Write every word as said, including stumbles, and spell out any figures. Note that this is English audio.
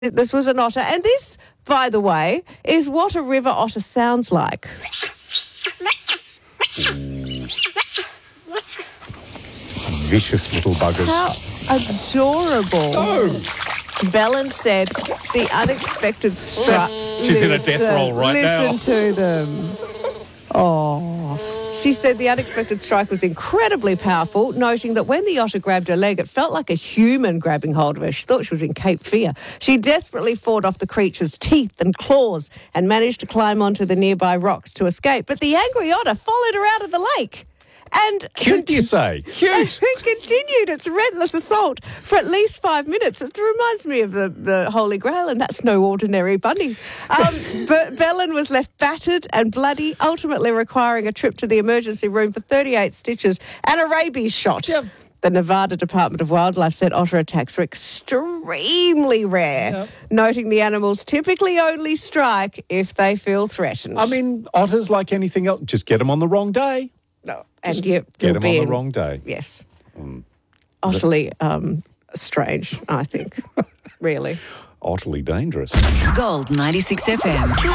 This was an otter. And this, by the way, is what a river otter sounds like. Vicious little buggers. How adorable. Oh. Belen said the unexpected strike. She's in a death roll right listen now. to them. Oh. She said the unexpected strike was incredibly powerful, noting that when the otter grabbed her leg, it felt like a human grabbing hold of her. She thought she was in Cape Fear. She desperately fought off the creature's teeth and claws and managed to climb onto the nearby rocks to escape. But the angry otter followed her out of the lake. And Cute, you say? Cute. And continued its relentless assault for at least five minutes. It reminds me of the, the Holy Grail, and that's no ordinary bunny. Um, but Belen was left battered and bloody, ultimately requiring a trip to the emergency room for thirty-eight stitches and a rabies shot. Yep. The Nevada Department of Wildlife said otter attacks were extremely rare, Yep. noting the animals typically only strike if they feel threatened. I mean, otters, like anything else, just get them on the wrong day. no, and you, Get you'll them be on the in- wrong day. Yes. Mm. Utterly um, strange, I think. Really. Utterly dangerous. Gold ninety-six F M.